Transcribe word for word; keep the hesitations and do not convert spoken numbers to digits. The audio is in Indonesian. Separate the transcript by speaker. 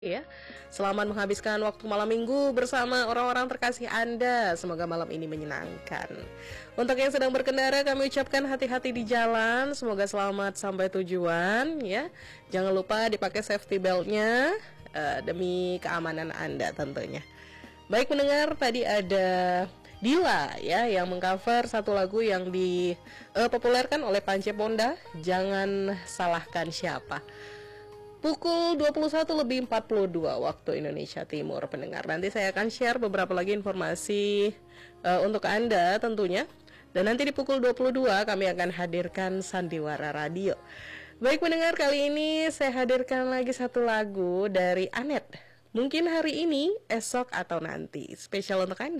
Speaker 1: Ya, selamat menghabiskan waktu malam minggu bersama orang-orang terkasih Anda. Semoga malam ini menyenangkan. Untuk yang sedang berkendara, kami ucapkan hati-hati di jalan. Semoga selamat sampai tujuan ya. Jangan lupa dipakai safety beltnya uh, demi keamanan Anda tentunya. Baik pendengar, tadi ada Dila ya yang mengcover satu lagu yang dipopulerkan uh, oleh Pance Ponda, Jangan Salahkan Siapa. Pukul dua puluh satu lebih empat puluh dua waktu Indonesia Timur, pendengar. Nanti saya akan share beberapa lagi informasi uh, untuk Anda tentunya. Dan nanti di pukul dua puluh dua kami akan hadirkan Sandiwara Radio. Baik pendengar, kali ini saya hadirkan lagi satu lagu dari Anet. Mungkin hari ini, esok, atau nanti. Spesial untuk Anda.